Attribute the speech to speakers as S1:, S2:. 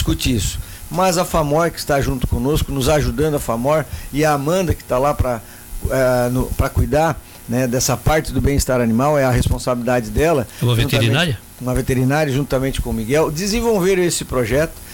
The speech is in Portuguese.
S1: discute isso. Mas a FAMOR, que está junto conosco, nos ajudando, a FAMOR, e a Amanda, que está lá para cuidar, né, dessa parte do bem-estar animal, é a responsabilidade dela.
S2: Uma veterinária?
S1: Uma veterinária, juntamente com o Miguel, desenvolveram esse projeto.